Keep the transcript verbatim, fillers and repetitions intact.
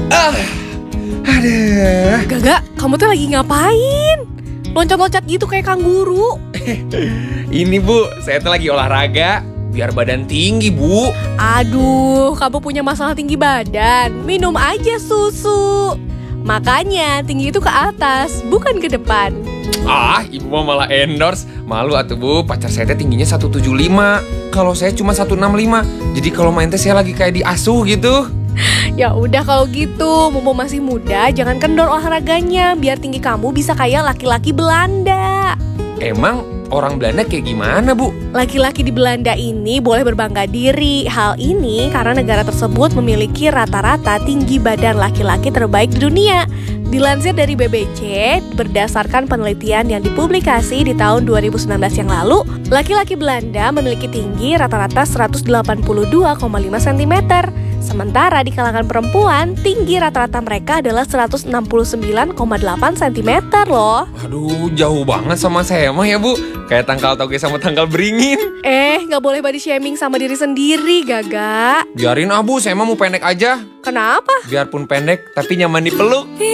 Ah, aduh. Gaga, kamu tuh lagi ngapain? Loncat-loncat gitu kayak kanguru. Ini Bu, saya tuh lagi olahraga biar badan tinggi Bu. Aduh, kamu punya masalah tinggi badan. Minum aja susu. Makanya tinggi itu ke atas, bukan ke depan. Ah, Ibu mah malah endorse. Malu atuh Bu, pacar saya teh tingginya seratus tujuh puluh lima. Kalau saya cuma seratus enam puluh lima. Jadi kalau main teh saya lagi kayak diasuh gitu. Ya udah kalau gitu, mumpung masih muda, jangan kendor olahraganya biar tinggi kamu bisa kayak laki-laki Belanda. Emang orang Belanda kayak gimana Bu? Laki-laki di Belanda ini boleh berbangga diri. Hal ini karena negara tersebut memiliki rata-rata tinggi badan laki-laki terbaik di dunia. Dilansir dari B B C, berdasarkan penelitian yang dipublikasi di tahun dua ribu sembilan belas yang lalu, laki-laki Belanda memiliki tinggi rata-rata seratus delapan puluh dua koma lima sentimeter. Sementara di kalangan perempuan, tinggi rata-rata mereka adalah seratus enam puluh sembilan koma delapan sentimeter loh. Aduh, jauh banget sama saya mah ya Bu. Kayak tangkal toge sama tangkal beringin. Eh, nggak boleh body shaming sama diri sendiri, Gaga. Biarin ah Bu, saya mah mau pendek aja. Kenapa? Biarpun pendek, tapi nyaman dipeluk.